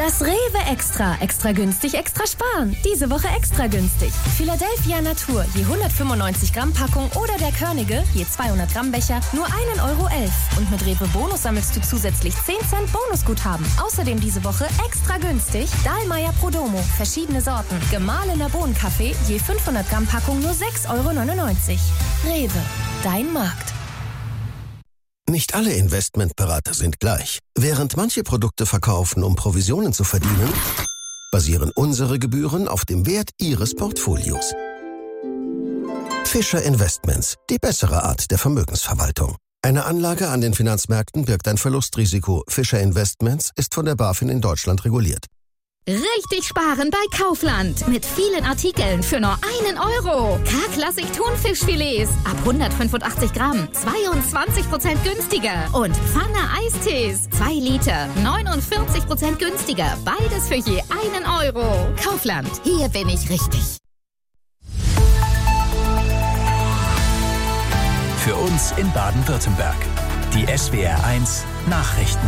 Das Rewe Extra. Extra günstig, extra sparen. Diese Woche extra günstig. Philadelphia Natur, je 195 Gramm Packung oder der Körnige, je 200 Gramm Becher, nur 1,11 € Und mit Rewe Bonus sammelst du zusätzlich 10 Cent Bonusguthaben. Außerdem diese Woche extra günstig Dahlmeier Prodomo, verschiedene Sorten, gemahlener Bohnenkaffee, je 500 Gramm Packung nur 6,99 €. Rewe, dein Markt. Nicht alle Investmentberater sind gleich. Während manche Produkte verkaufen, um Provisionen zu verdienen, basieren unsere Gebühren auf dem Wert Ihres Portfolios. Fischer Investments, die bessere Art der Vermögensverwaltung. Eine Anlage an den Finanzmärkten birgt ein Verlustrisiko. Fischer Investments ist von der BaFin in Deutschland reguliert. Richtig sparen bei Kaufland. Mit vielen Artikeln für nur 1 €. K-Klassik Thunfischfilets ab 185 Gramm. 22% günstiger. Und Pfanne Eistees. 2 Liter. 49% günstiger. Beides für je 1 €. Kaufland. Hier bin ich richtig. Für uns in Baden-Württemberg. Die SWR1 Nachrichten.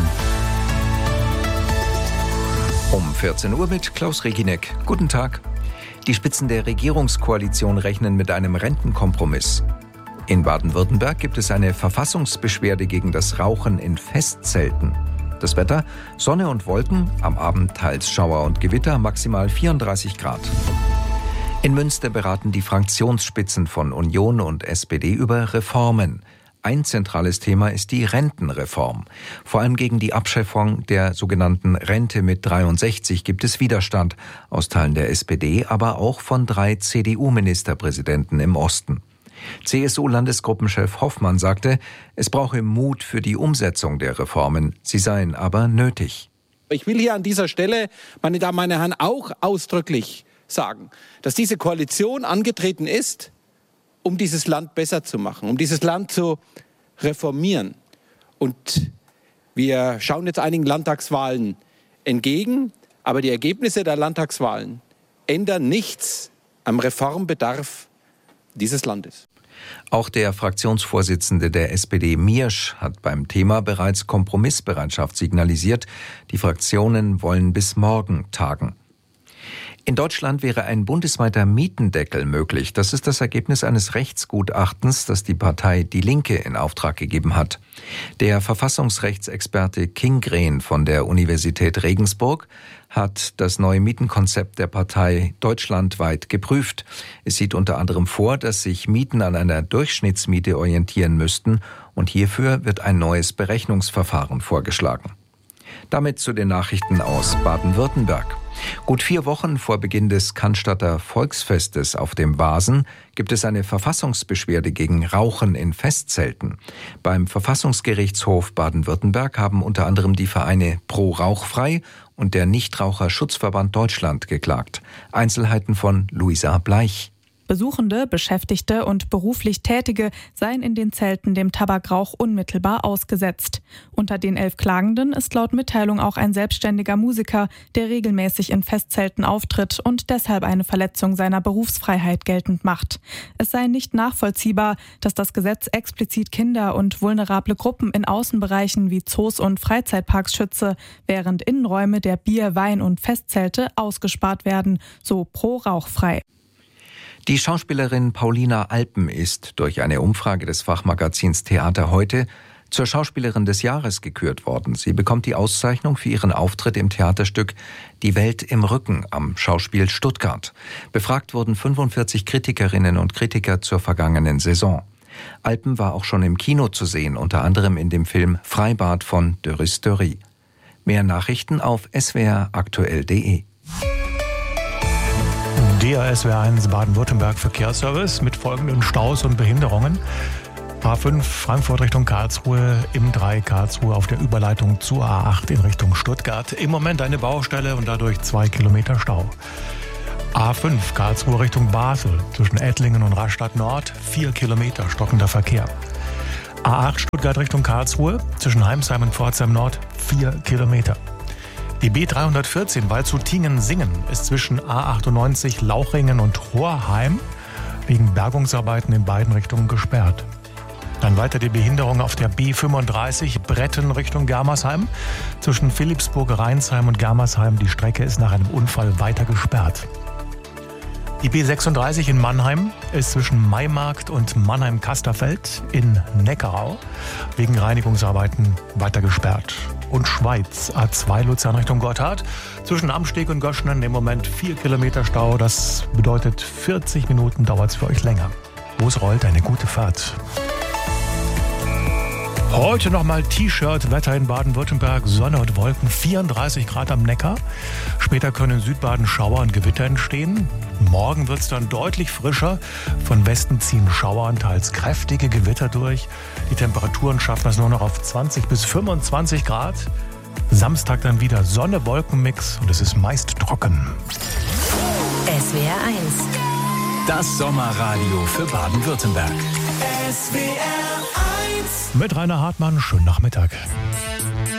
Um 14 Uhr mit Klaus Reginek. Guten Tag. Die Spitzen der Regierungskoalition rechnen mit einem Rentenkompromiss. In Baden-Württemberg gibt es eine Verfassungsbeschwerde gegen das Rauchen in Festzelten. Das Wetter: Sonne und Wolken, am Abend teils Schauer und Gewitter, maximal 34 Grad. In Münster beraten die Fraktionsspitzen von Union und SPD über Reformen. Ein zentrales Thema ist die Rentenreform. Vor allem gegen die Abschaffung der sogenannten Rente mit 63 gibt es Widerstand aus Teilen der SPD, aber auch von 3 CDU-Ministerpräsidenten im Osten. CSU-Landesgruppenchef Hoffmann sagte, es brauche Mut für die Umsetzung der Reformen, sie seien aber nötig. Ich will hier an dieser Stelle, meine Damen, meine Herren, auch ausdrücklich sagen, dass diese Koalition angetreten ist, um dieses Land besser zu machen, um dieses Land zu reformieren. Und wir schauen jetzt einigen Landtagswahlen entgegen, aber die Ergebnisse der Landtagswahlen ändern nichts am Reformbedarf dieses Landes. Auch der Fraktionsvorsitzende der SPD, Miersch, hat beim Thema bereits Kompromissbereitschaft signalisiert. Die Fraktionen wollen bis morgen tagen. In Deutschland wäre ein bundesweiter Mietendeckel möglich. Das ist das Ergebnis eines Rechtsgutachtens, das die Partei Die Linke in Auftrag gegeben hat. Der Verfassungsrechtsexperte Kingren von der Universität Regensburg hat das neue Mietenkonzept der Partei deutschlandweit geprüft. Es sieht unter anderem vor, dass sich Mieten an einer Durchschnittsmiete orientieren müssten, und hierfür wird ein neues Berechnungsverfahren vorgeschlagen. Damit zu den Nachrichten aus Baden-Württemberg. Gut 4 Wochen vor Beginn des Cannstatter Volksfestes auf dem Wasen gibt es eine Verfassungsbeschwerde gegen Rauchen in Festzelten. Beim Verfassungsgerichtshof Baden-Württemberg haben unter anderem die Vereine Pro Rauchfrei und der Nichtraucherschutzverband Deutschland geklagt. Einzelheiten von Luisa Bleich. Besuchende, Beschäftigte und beruflich Tätige seien in den Zelten dem Tabakrauch unmittelbar ausgesetzt. Unter den 11 Klagenden ist laut Mitteilung auch ein selbstständiger Musiker, der regelmäßig in Festzelten auftritt und deshalb eine Verletzung seiner Berufsfreiheit geltend macht. Es sei nicht nachvollziehbar, dass das Gesetz explizit Kinder und vulnerable Gruppen in Außenbereichen wie Zoos und Freizeitparks schütze, während Innenräume der Bier-, Wein- und Festzelte ausgespart werden, so Pro Rauchfrei. Die Schauspielerin Paulina Alpen ist durch eine Umfrage des Fachmagazins Theater heute zur Schauspielerin des Jahres gekürt worden. Sie bekommt die Auszeichnung für ihren Auftritt im Theaterstück Die Welt im Rücken am Schauspiel Stuttgart. Befragt wurden 45 Kritikerinnen und Kritiker zur vergangenen Saison. Alpen war auch schon im Kino zu sehen, unter anderem in dem Film Freibad von Döris Dörri. Mehr Nachrichten auf swraktuell.de. Der SWR1 Baden-Württemberg Verkehrsservice mit folgenden Staus und Behinderungen. A5 Frankfurt Richtung Karlsruhe, M3 Karlsruhe auf der Überleitung zur A8 in Richtung Stuttgart. Im Moment eine Baustelle und dadurch 2 Kilometer Stau. A5 Karlsruhe Richtung Basel zwischen Ettlingen und Rastatt Nord, 4 Kilometer stockender Verkehr. A8 Stuttgart Richtung Karlsruhe zwischen Heimsheim und Pforzheim Nord, 4 Kilometer. Die B314 Waldshut-Tiengen-Singen ist zwischen A98 Lauchringen und Horheim wegen Bergungsarbeiten in beiden Richtungen gesperrt. Dann weiter die Behinderung auf der B35 Bretten Richtung Germersheim. Zwischen Philippsburg, Rheinsheim und Germersheim. Die Strecke ist nach einem Unfall weiter gesperrt. Die B36 in Mannheim ist zwischen Maimarkt und Mannheim-Kasterfeld in Neckarau wegen Reinigungsarbeiten weiter gesperrt. Und Schweiz, A2 Luzern Richtung Gotthard. Zwischen Amsteg und Goschenen im Moment 4 Kilometer Stau. Das bedeutet 40 Minuten dauert es für euch länger. Wo es rollt, eine gute Fahrt. Heute nochmal T-Shirt-Wetter in Baden-Württemberg, Sonne und Wolken, 34 Grad am Neckar. Später können in Südbaden Schauer und Gewitter entstehen. Morgen wird es dann deutlich frischer. Von Westen ziehen Schauer und teils kräftige Gewitter durch. Die Temperaturen schaffen es nur noch auf 20 bis 25 Grad. Samstag dann wieder Sonne-Wolken-Mix und es ist meist trocken. SWR 1. Das Sommerradio für Baden-Württemberg. Mit Rainer Hartmann, schönen Nachmittag.